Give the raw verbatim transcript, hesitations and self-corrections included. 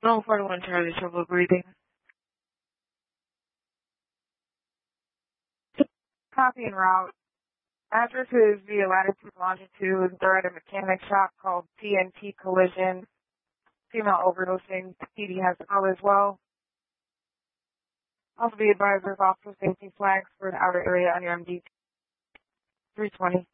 No, forty-one Charlie, trouble breathing. Copy and route. Address is via latitude, longitude. They're at a mechanic shop called T N T Collision. Female overdosing. P D has a call as well. Also be advised there's also safety flags for the outer area on your M D three twenty.